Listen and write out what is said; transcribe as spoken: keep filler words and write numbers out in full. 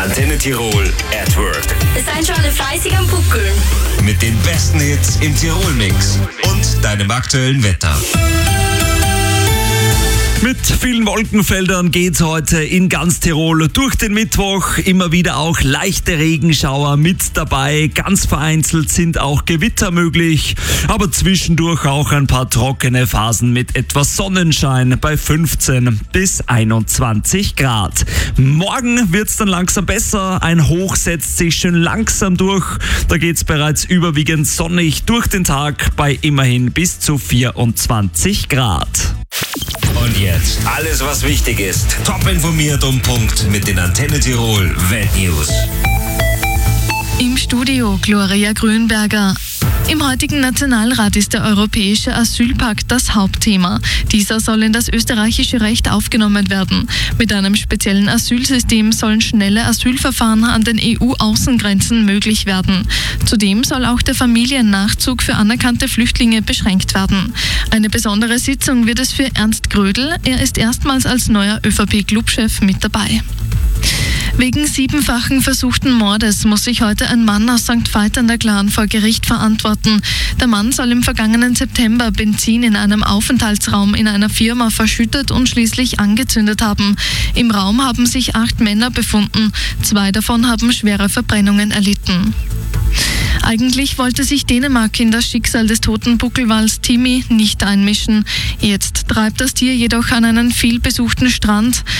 Antenne Tirol at Work. Seid schon alle fleißig am Buckeln. Mit den besten Hits im Tirol-Mix und deinem aktuellen Wetter. Mit vielen Wolkenfeldern geht's heute in ganz Tirol durch den Mittwoch. Immer wieder auch leichte Regenschauer mit dabei. Ganz vereinzelt sind auch Gewitter möglich. Aber zwischendurch auch ein paar trockene Phasen mit etwas Sonnenschein bei fünfzehn bis einundzwanzig Grad. Morgen wird's dann langsam besser. Ein Hoch setzt sich schön langsam durch. Da geht's bereits überwiegend sonnig durch den Tag bei immerhin bis zu vierundzwanzig Grad. Und jetzt alles, was wichtig ist. Top informiert um Punkt mit den Antenne Tirol Weltnews. Im Studio Gloria Grünberger. Im heutigen Nationalrat ist der Europäische Asylpakt das Hauptthema. Dieser soll in das österreichische Recht aufgenommen werden. Mit einem speziellen Asylsystem sollen schnelle Asylverfahren an den E U-Außengrenzen möglich werden. Zudem soll auch der Familiennachzug für anerkannte Flüchtlinge beschränkt werden. Eine besondere Sitzung wird es für Ernst Grödel. Er ist erstmals als neuer ÖVP-Clubchef mit dabei. Wegen siebenfachen versuchten Mordes muss sich heute ein Mann aus Sankt Veit an der Glan vor Gericht verantworten. Der Mann soll im vergangenen September Benzin in einem Aufenthaltsraum in einer Firma verschüttet und schließlich angezündet haben. Im Raum haben sich acht Männer befunden. Zwei davon haben schwere Verbrennungen erlitten. Eigentlich wollte sich Dänemark in das Schicksal des toten Buckelwals Timmy nicht einmischen. Jetzt treibt das Tier jedoch an einen vielbesuchten Strand.